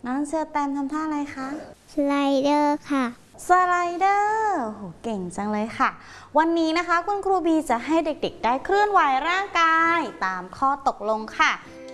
น้องเชอร์แตมทำท่าอะไรคะสไลเดอร์ค่ะสไลเดอร์โหเก่งจังเลยค่ะวันนี้นะคะคุณครูบีจะให้เด็กๆได้เคลื่อนไหวร่างกายตามข้อตกลงค่ะ